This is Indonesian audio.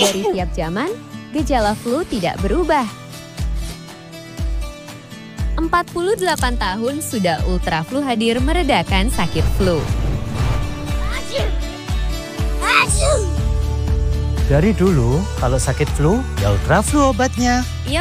Dari tiap zaman, gejala flu tidak berubah. 48 tahun sudah Ultraflu hadir meredakan sakit flu. Dari dulu, kalau sakit flu, ya Ultraflu obatnya.